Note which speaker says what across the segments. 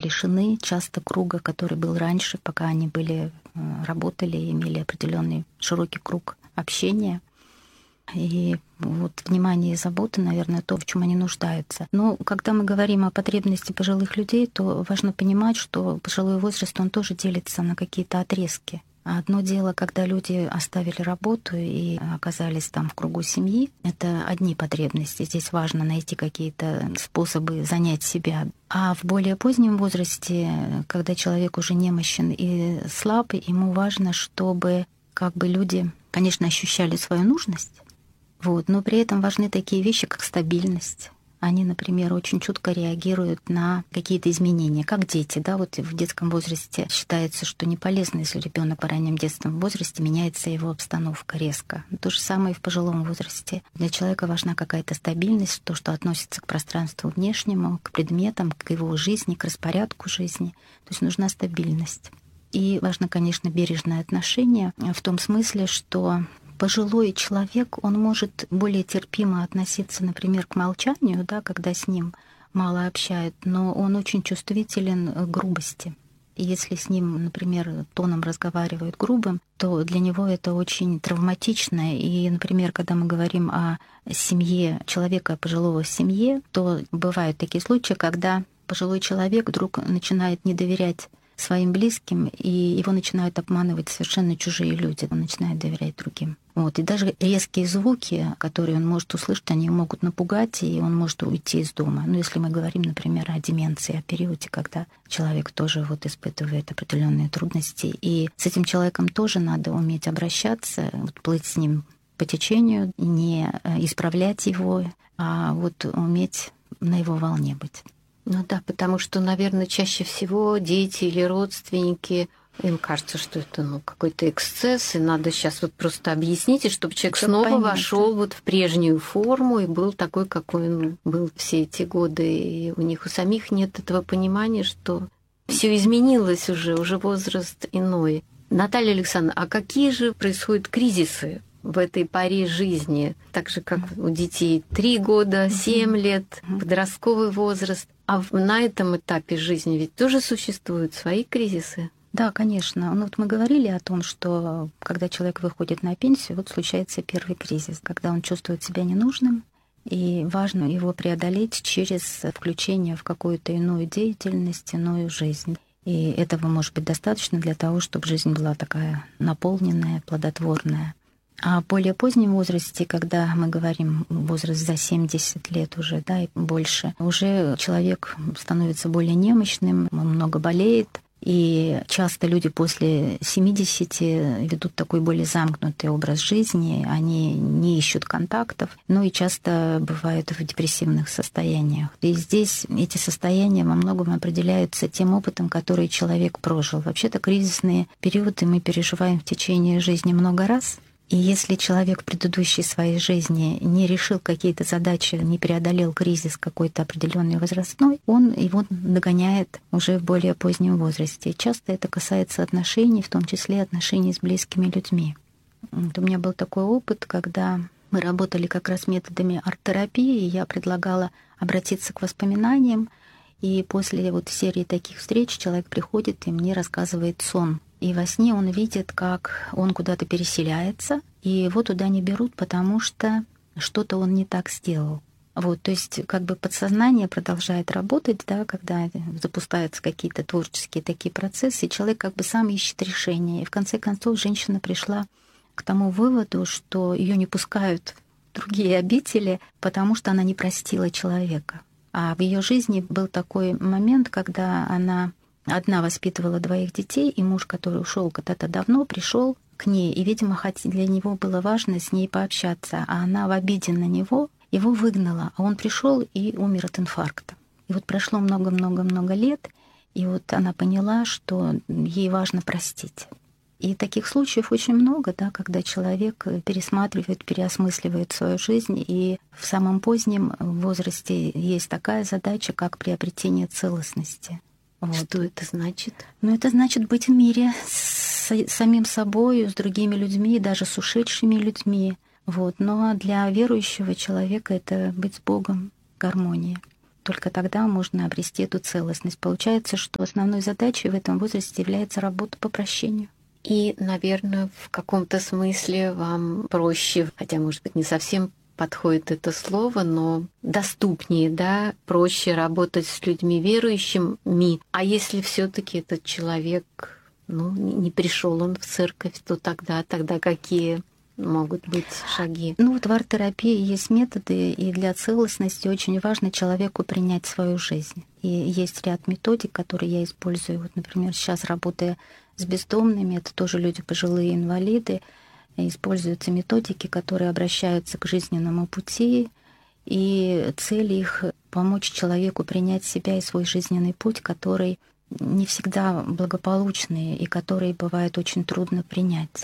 Speaker 1: лишены часто круга, который был раньше, пока они работали, имели определенный широкий круг общения. И вот внимание и забота, наверное, то, в чем они нуждаются. Но когда мы говорим о потребности пожилых людей, то важно понимать, что пожилой возраст, он тоже делится на какие-то отрезки. Одно дело, когда люди оставили работу и оказались там в кругу семьи, это одни потребности. Здесь важно найти какие-то способы занять себя. А в более позднем возрасте, когда человек уже немощен и слаб, ему важно, чтобы люди, конечно, ощущали свою нужность, но при этом важны такие вещи, как стабильность. Они, например, очень чутко реагируют на какие-то изменения, как дети. В детском возрасте считается, что не полезно, если ребенок в раннем детском возрасте меняется его обстановка резко. То же самое и в пожилом возрасте. Для человека важна какая-то стабильность, то, что относится к пространству внешнему, к предметам, к его жизни, к распорядку жизни. То есть нужна стабильность. И важно, конечно, бережное отношение в том смысле, что пожилой человек, он может более терпимо относиться, например, к молчанию, когда с ним мало общают, но он очень чувствителен к грубости. И если с ним, например, тоном разговаривают грубым, то для него это очень травматично. И, например, когда мы говорим о семье человека пожилого в семье, то бывают такие случаи, когда пожилой человек вдруг начинает не доверять своим близким, и его начинают обманывать совершенно чужие люди. Он начинает доверять другим. И даже резкие звуки, которые он может услышать, они могут напугать, и он может уйти из дома. Если мы говорим, например, о деменции, о периоде, когда человек тоже испытывает определенные трудности. И с этим человеком тоже надо уметь обращаться, плыть с ним по течению, не исправлять его, а уметь на его волне быть.
Speaker 2: Потому что, наверное, чаще всего дети или родственники, им кажется, что это какой-то эксцесс, и надо сейчас просто объяснить, и чтобы человек снова вошел в прежнюю форму и был такой, какой он был все эти годы. И у них у самих нет этого понимания, что все изменилось уже возраст иной. Наталья Александровна, а какие же происходят кризисы в этой паре жизни? Так же, как у детей 3 года, 7 лет, подростковый возраст. А на этом этапе жизни ведь тоже существуют свои кризисы?
Speaker 1: Да, конечно. Мы говорили о том, что когда человек выходит на пенсию, случается первый кризис, когда он чувствует себя ненужным, и важно его преодолеть через включение в какую-то иную деятельность, иную жизнь. И этого может быть достаточно для того, чтобы жизнь была такая наполненная, плодотворная. А в более позднем возрасте, когда мы говорим возраст за 70 лет уже, и больше, уже человек становится более немощным, много болеет, и часто люди после 70 ведут такой более замкнутый образ жизни, они не ищут контактов, и часто бывают в депрессивных состояниях. И здесь эти состояния во многом определяются тем опытом, который человек прожил. Вообще-то кризисные периоды мы переживаем в течение жизни много раз. И если человек в предыдущей своей жизни не решил какие-то задачи, не преодолел кризис какой-то определенный возрастной, он его догоняет уже в более позднем возрасте. И часто это касается отношений, в том числе отношений с близкими людьми. У меня был такой опыт, когда мы работали как раз методами арт-терапии, и я предлагала обратиться к воспоминаниям. И после серии таких встреч человек приходит и мне рассказывает сон. И во сне он видит, как он куда-то переселяется, и его туда не берут, потому что что-то он не так сделал. То есть подсознание продолжает работать, когда запускаются какие-то творческие такие процессы, и человек сам ищет решение. И в конце концов женщина пришла к тому выводу, что ее не пускают в другие обители, потому что она не простила человека. А в ее жизни был такой момент, когда она одна воспитывала 2 детей, и муж, который ушел когда-то давно, пришел к ней, и, видимо, хотя для него было важно с ней пообщаться, а она в обиде на него его выгнала, а он пришел и умер от инфаркта. И прошло много-много-много лет, и она поняла, что ей важно простить. И таких случаев очень много, когда человек пересматривает, переосмысливает свою жизнь, и в самом позднем возрасте есть такая задача, как приобретение целостности.
Speaker 2: Что это значит?
Speaker 1: Это значит быть в мире с самим собой, с другими людьми, даже с ушедшими людьми. Но для верующего человека это быть с Богом, гармония. только тогда можно обрести эту целостность. Получается, что основной задачей в этом возрасте является работа по прощению.
Speaker 2: И, наверное, в каком-то смысле вам проще, хотя, может быть, не совсем подходит это слово, но доступнее, да, проще работать с людьми верующими. А если все-таки этот человек, не пришел он в церковь, то тогда какие могут быть шаги?
Speaker 1: В арт-терапии есть методы, и для целостности очень важно человеку принять свою жизнь. И есть ряд методик, которые я использую. Вот, например, сейчас работая с бездомными, это тоже люди пожилые, инвалиды, используются методики, которые обращаются к жизненному пути, и цель их — помочь человеку принять себя и свой жизненный путь, который не всегда благополучный и который бывает очень трудно принять.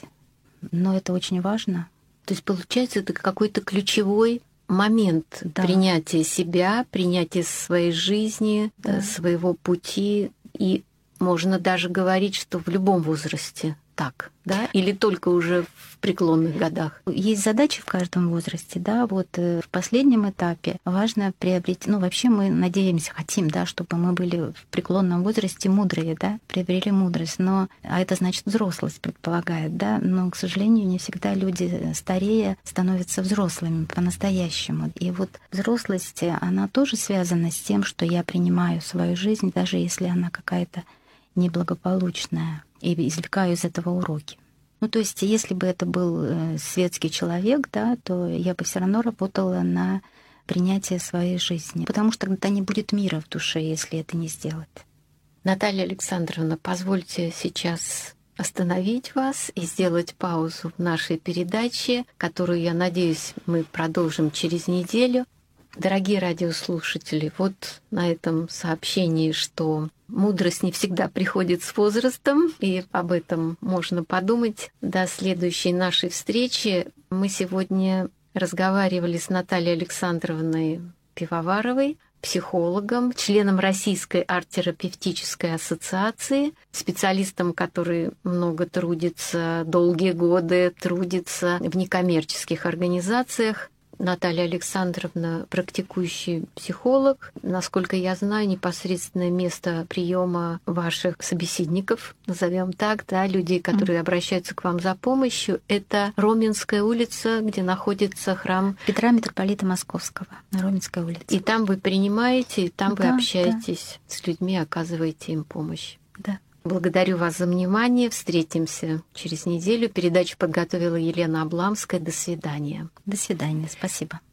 Speaker 1: Но это очень важно.
Speaker 2: То есть, получается, это какой-то ключевой момент принятия себя, принятия своей жизни, своего пути. И можно даже говорить, что в любом возрасте так, да? Или только уже в преклонных годах?
Speaker 1: Есть задачи в каждом возрасте, да. Вот в последнем этапе важно приобрести, вообще мы надеемся, хотим, да, чтобы мы были в преклонном возрасте мудрые, да, приобрели мудрость, а это значит взрослость предполагает, да, но, к сожалению, не всегда люди старея становятся взрослыми по-настоящему. И вот взрослость, она тоже связана с тем, что я принимаю свою жизнь, даже если она какая-то неблагополучная, и извлекаю из этого уроки. То есть, если бы это был светский человек, да, то я бы все равно работала на принятие своей жизни, потому что тогда не будет мира в душе, если это не сделать.
Speaker 2: Наталья Александровна, позвольте сейчас остановить вас и сделать паузу в нашей передаче, которую, я надеюсь, мы продолжим через неделю. Дорогие радиослушатели, вот на этом сообщении, что мудрость не всегда приходит с возрастом, и об этом можно подумать. До следующей нашей встречи. Мы сегодня разговаривали с Натальей Александровной Пивоваровой, психологом, членом Российской арт-терапевтической ассоциации, специалистом, который много трудится, долгие годы трудится в некоммерческих организациях. Наталья Александровна — практикующий психолог. Насколько я знаю, непосредственное место приема ваших собеседников, назовем так, да, людей, которые обращаются к вам за помощью, это Роменская улица, где находится храм
Speaker 1: Петра Митрополита Московского, на Роменской улице.
Speaker 2: И там вы принимаете, и там вы общаетесь с людьми, оказываете им помощь.
Speaker 1: Да.
Speaker 2: Благодарю вас за внимание. Встретимся через неделю. Передачу подготовила Елена Обламская. До свидания.
Speaker 1: До свидания. Спасибо.